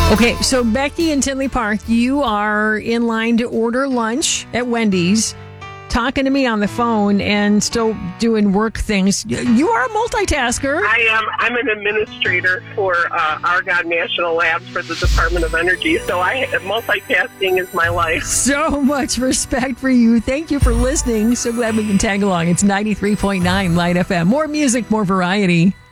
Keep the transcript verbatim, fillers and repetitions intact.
Okay, so Becky in Tinley Park, you are in line to order lunch at Wendy's, talking to me on the phone and still doing work things. You are a multitasker. I am. I'm an administrator for uh, Argonne National Labs for the Department of Energy, so I multitasking is my life. So much respect for you. Thank you for listening. So glad we can tag along. It's ninety-three point nine Light F M. More music, more variety.